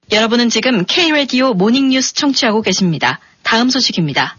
여러분은 지금 K-라디오 모닝뉴스 청취하고 계십니다. 다음 소식입니다.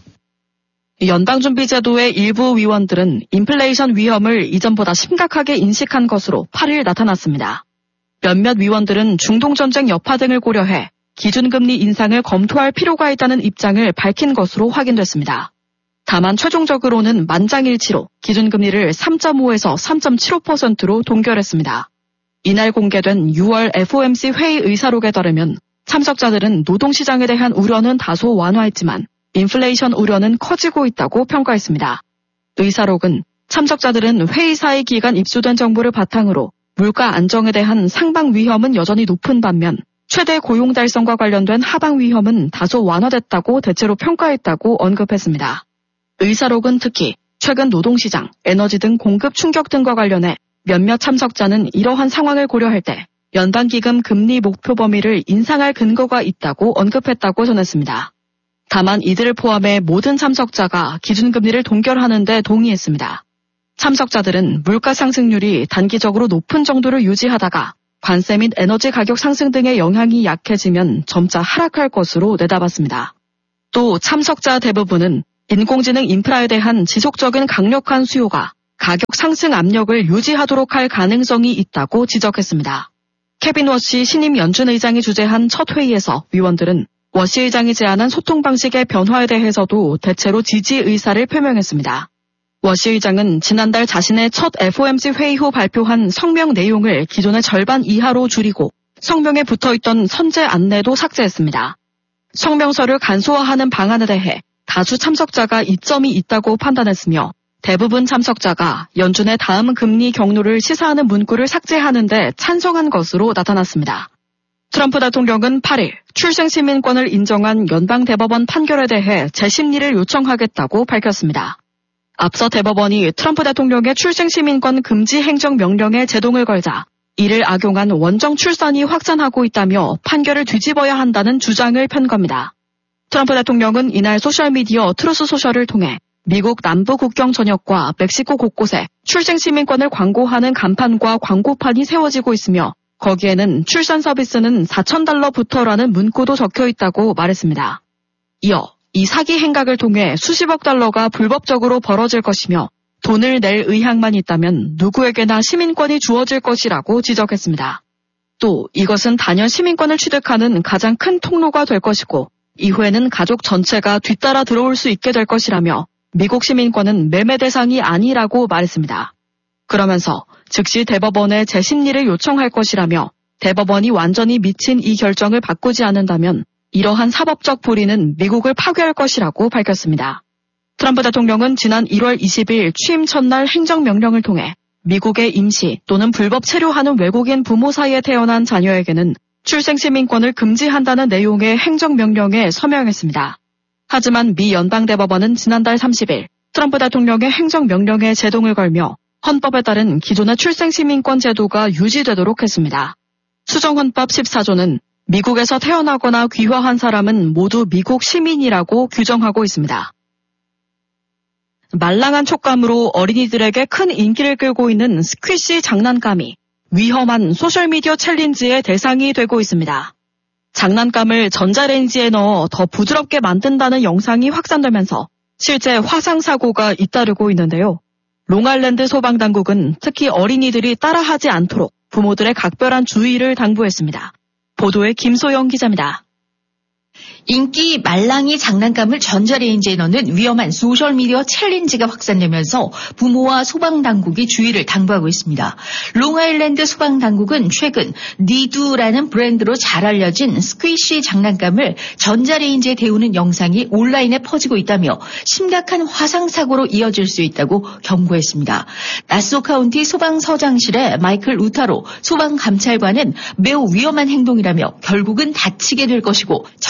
연방준비제도의 일부 위원들은 인플레이션 위험을 이전보다 심각하게 인식한 것으로 8일 나타났습니다. 몇몇 위원들은 중동전쟁 여파 등을 고려해 기준금리 인상을 검토할 필요가 있다는 입장을 밝힌 것으로 확인됐습니다. 다만 최종적으로는 만장일치로 기준금리를 3.5에서 3.75%로 동결했습니다. 이날 공개된 6월 FOMC 회의 의사록에 따르면 참석자들은 노동시장에 대한 우려는 다소 완화했지만 인플레이션 우려는 커지고 있다고 평가했습니다. 의사록은 참석자들은 회의사의 기간 입수된 정보를 바탕으로 물가 안정에 대한 상방 위험은 여전히 높은 반면 최대 고용 달성과 관련된 하방 위험은 다소 완화됐다고 대체로 평가했다고 언급했습니다. 의사록은 특히 최근 노동시장, 에너지 등 공급 충격 등과 관련해 몇몇 참석자는 이러한 상황을 고려할 때 연방기금 금리 목표 범위를 인상할 근거가 있다고 언급했다고 전했습니다. 다만 이들을 포함해 모든 참석자가 기준금리를 동결하는 데 동의했습니다. 참석자들은 물가 상승률이 단기적으로 높은 정도를 유지하다가 관세 및 에너지 가격 상승 등의 영향이 약해지면 점차 하락할 것으로 내다봤습니다. 또 참석자 대부분은 인공지능 인프라에 대한 지속적인 강력한 수요가 가격 상승 압력을 유지하도록 할 가능성이 있다고 지적했습니다. 케빈 워시 신임 연준 의장이 주재한 첫 회의에서 위원들은 워시 의장이 제안한 소통 방식의 변화에 대해서도 대체로 지지 의사를 표명했습니다. 워시 의장은 지난달 자신의 첫 FOMC 회의 후 발표한 성명 내용을 기존의 절반 이하로 줄이고 성명에 붙어있던 선제 안내도 삭제했습니다. 성명서를 간소화하는 방안에 대해 다수 참석자가 이점이 있다고 판단했으며 대부분 참석자가 연준의 다음 금리 경로를 시사하는 문구를 삭제하는 데 찬성한 것으로 나타났습니다. 트럼프 대통령은 8일 출생시민권을 인정한 연방대법원 판결에 대해 재심리를 요청하겠다고 밝혔습니다. 앞서 대법원이 트럼프 대통령의 출생시민권 금지 행정명령에 제동을 걸자 이를 악용한 원정 출산이 확산하고 있다며 판결을 뒤집어야 한다는 주장을 편 겁니다. 트럼프 대통령은 이날 소셜미디어 트루스 소셜을 통해 미국 남부 국경 전역과 멕시코 곳곳에 출생시민권을 광고하는 간판과 광고판이 세워지고 있으며 거기에는 출산 서비스는 $4,000부터라는 문구도 적혀 있다고 말했습니다. 이어 이 사기 행각을 통해 수십억 달러가 불법적으로 벌어질 것이며 돈을 낼 의향만 있다면 누구에게나 시민권이 주어질 것이라고 지적했습니다. 또 이것은 단연 시민권을 취득하는 가장 큰 통로가 될 것이고 이후에는 가족 전체가 뒤따라 들어올 수 있게 될 것이라며 미국 시민권은 매매 대상이 아니라고 말했습니다. 그러면서 즉시 대법원에 재심리를 요청할 것이라며 대법원이 완전히 미친 이 결정을 바꾸지 않는다면 이러한 사법적 불의는 미국을 파괴할 것이라고 밝혔습니다. 트럼프 대통령은 지난 1월 20일 취임 첫날 행정명령을 통해 미국의 임시 또는 불법 체류하는 외국인 부모 사이에 태어난 자녀에게는 출생시민권을 금지한다는 내용의 행정명령에 서명했습니다. 하지만 미 연방대법원은 지난달 30일 트럼프 대통령의 행정명령에 제동을 걸며 헌법에 따른 기존의 출생시민권 제도가 유지되도록 했습니다. 수정헌법 14조는 미국에서 태어나거나 귀화한 사람은 모두 미국 시민이라고 규정하고 있습니다. 말랑한 촉감으로 어린이들에게 큰 인기를 끌고 있는 스퀴시 장난감이 위험한 소셜미디어 챌린지의 대상이 되고 있습니다. 장난감을 전자레인지에 넣어 더 부드럽게 만든다는 영상이 확산되면서 실제 화상사고가 잇따르고 있는데요. 롱아일랜드 소방당국은 특히 어린이들이 따라하지 않도록 부모들의 각별한 주의를 당부했습니다. 보도에 김소영 기자입니다. 인기 말랑이 장난감을 전자레인지에 넣는 위험한 소셜미디어 챌린지가 확산되면서 부모와 소방당국이 주의를 당부하고 있습니다. 롱아일랜드 소방당국은 최근 니두라는 브랜드로 잘 알려진 스퀴시 장난감을 전자레인지에 데우는 영상이 온라인에 퍼지고 있다며 심각한 화상사고로 이어질 수 있다고 경고했습니다. 나소 카운티 소방서장실의 마이클 우타로 소방감찰관은 매우 위험한 행동이라며 결국은 다치게 될 것이고 절대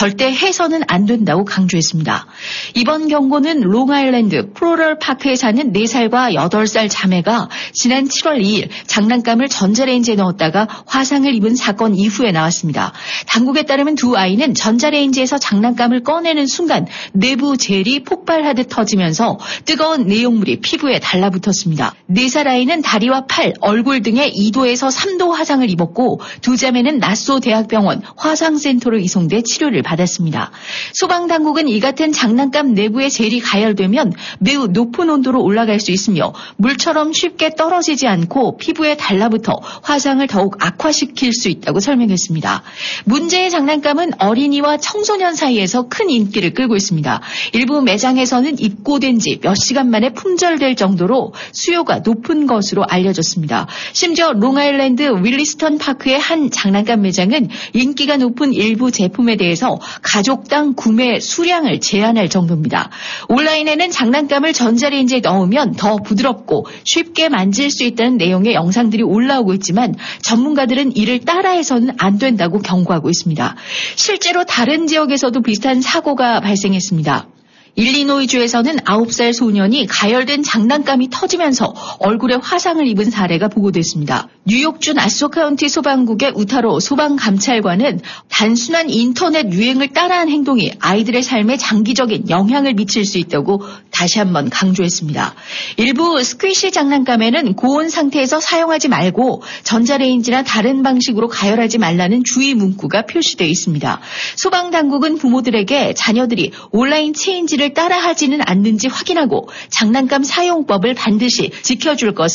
해서는 안 된다고 강조했습니다. 이번 경고는 롱아일랜드 프로럴 파크에 사는 4살과 8살 자매가 지난 7월 2일 장난감을 전자레인지에 넣었다가 화상을 입은 사건 이후에 나왔습니다. 당국에 따르면 두 아이는 전자레인지에서 장난감을 꺼내는 순간 내부 젤이 폭발하듯 터지면서 뜨거운 내용물이 피부에 달라붙었습니다. 4살 아이는 다리와 팔, 얼굴 등에 2도에서 3도 화상을 입었고 두 자매는 나소 대학병원 화상센터로 이송돼 치료를 받았습니다. 소방당국은 이 같은 장난감 내부에 젤이 가열되면 매우 높은 온도로 올라갈 수 있으며 물처럼 쉽게 떨어지지 않고 피부에 달라붙어 화상을 더욱 악화시킬 수 있다고 설명했습니다. 문제의 장난감은 어린이와 청소년 사이에서 큰 인기를 끌고 있습니다. 일부 매장에서는 입고된 지 몇 시간 만에 품절될 정도로 수요가 높은 것으로 알려졌습니다. 심지어 롱아일랜드 윌리스턴 파크의 한 장난감 매장은 인기가 높은 일부 제품에 대해서 가족당 구매 수량을 제한할 정도입니다. 온라인에는 장난감을 전자레인지에 넣으면 더 부드럽고 쉽게 만질 수 있다는 내용의 영상들이 올라오고 있지만 전문가들은 이를 따라해서는 안 된다고 경고하고 있습니다. 실제로 다른 지역에서도 비슷한 사고가 발생했습니다. 일리노이주에서는 9살 소년이 가열된 장난감이 터지면서 얼굴에 화상을 입은 사례가 보고됐습니다. 뉴욕주 나소 카운티 소방국의 우타로 소방감찰관은 단순한 인터넷 유행을 따라한 행동이 아이들의 삶에 장기적인 영향을 미칠 수 있다고 다시 한번 강조했습니다. 일부 스퀴시 장난감에는 고온 상태에서 사용하지 말고 전자레인지나 다른 방식으로 가열하지 말라는 주의 문구가 표시되어 있습니다. 소방당국은 부모들에게 자녀들이 온라인 체인지를 따라하지는 않는지 확인하고 장난감 사용법을 반드시 지켜줄 것을